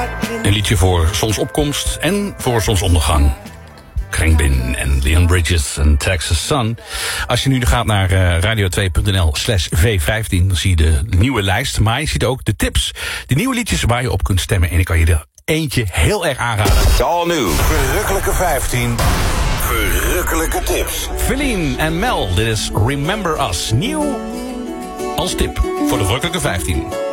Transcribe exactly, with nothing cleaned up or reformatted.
Een liedje voor zonsopkomst en voor zonsondergang. Krangbin en Leon Bridges en Texas Sun. Als je nu gaat naar uh, radio twee punt n l slash v vijftien... dan zie je de nieuwe lijst, maar je ziet ook de tips. De nieuwe liedjes waar je op kunt stemmen. En ik kan je er eentje heel erg aanraden. All new. Verrukkelijke vijftien. Verrukkelijke tips. Feline en Mel, dit is Remember Us. Nieuw als tip voor de Verrukkelijke vijftien.